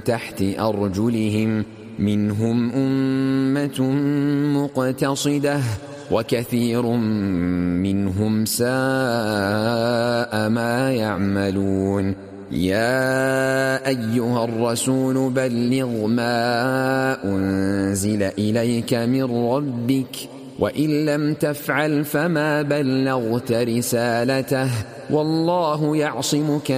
تحت أرجلهم منهم أمة مقتصدة وكثير منهم ساء ما يعملون يا أيها الرسول بلغ ما أنزل إليك من ربك وإن لم تفعل فما بلغت رسالته والله يعصمك